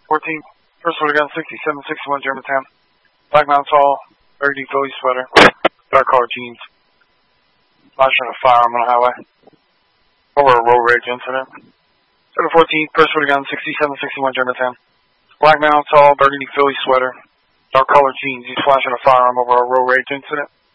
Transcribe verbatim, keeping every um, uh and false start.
fourteen, first order gun, sixty-seven sixty-one Germantown. Black Mountain Tall, burgundy Philly sweater, dark color jeans. Flashing a firearm on the highway. Over a road rage incident. Order fourteen, first order gun, sixty-seven sixty-one Germantown. Black Mountain Tall, burgundy Philly sweater, dark color jeans. He's flashing a firearm over a road rage incident.